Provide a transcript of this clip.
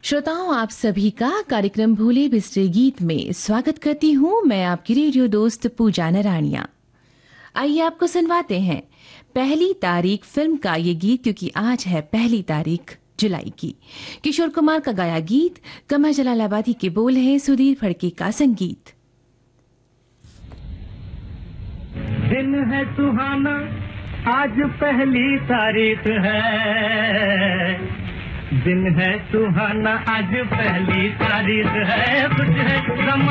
श्रोताओं, आप सभी का कार्यक्रम भूले बिसरे गीत में स्वागत करती हूँ। मैं आपकी रेडियो दोस्त पूजा नारायणिया। आइए आपको सुनवाते हैं पहली तारीख फिल्म का ये गीत, क्योंकि आज है पहली तारीख जुलाई की। किशोर कुमार का गाया गीत, कमर जलालाबादी के बोल हैं, सुधीर फड़के का संगीत। दिन है सुहाना, आज पहली तारीख है। दिन है सुहाना, आज पहली तारीख है। कुछ है